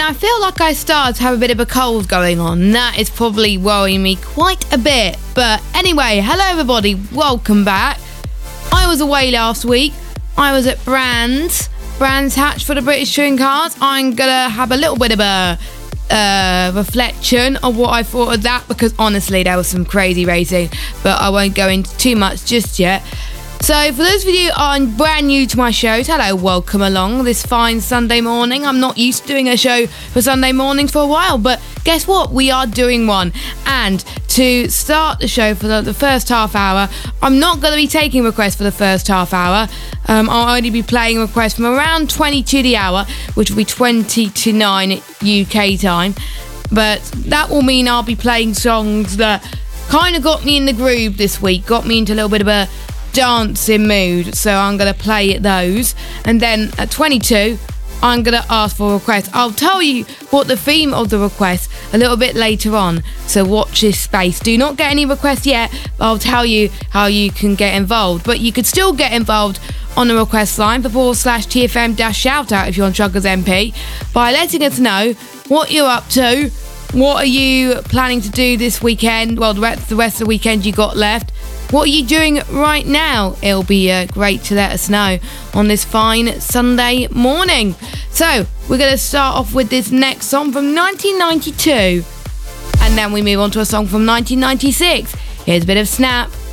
I feel like I started to have a bit of a cold going on. That is probably worrying me quite a bit. But anyway, hello everybody, welcome back. I was away last week. I was at Brands Hatch for the British Touring Cars. I'm gonna have a little bit of a reflection of what I thought of that, because honestly there was some crazy racing, but I won't go into too much just yet. So for those of you who are brand new to my shows, hello, welcome along this fine Sunday morning. I'm not used to doing a show for Sunday mornings for a while, but guess what? We are doing one. And to start the show for the first half hour, I'm not going to be taking requests for the first half hour. I'll only be playing requests from around 20 to the hour, which will be 20 to 9 UK time. But that will mean I'll be playing songs that kind of got me in the groove this week, got me into a little bit of a dancing mood, so I'm going to play those. And then at 22 I'm going to ask for requests. I'll tell you what the theme of the request a little bit later on, so watch this space. Do not get any requests yet, but I'll tell you how you can get involved. But you could still get involved on the request line for /TFM-shoutout if you're on Truckers MP by letting us know what you're up to, what are you planning to do this weekend, well the rest of the weekend you got left. What are you doing right now? It'll be great to let us know on this fine Sunday morning. So, we're going to start off with this next song from 1992. And then we move on to a song from 1996. Here's a bit of Snap.